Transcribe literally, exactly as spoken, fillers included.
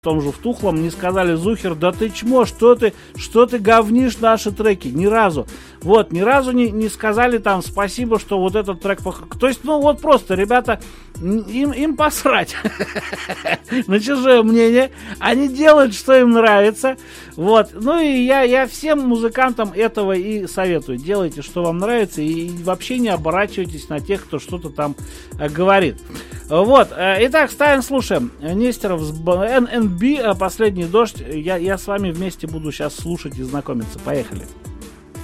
том же в Тухлом не сказали: Зухер, да ты чмо, что ты, что ты говнишь наши треки, ни разу. Вот, ни разу не, не сказали там спасибо, что вот этот трек... Пох... То есть, ну вот просто, ребята, им, им посрать на чужое мнение, они делают, что им нравится, вот. Ну и я, я всем музыкантам этого и советую: делайте, что вам нравится, и вообще не оборачивайтесь на тех, кто что-то там э, говорит. Вот, итак, ставим, слушаем. Нестеров с эн эн би, «Последний дождь». Я, я с вами вместе буду сейчас слушать и знакомиться. Поехали.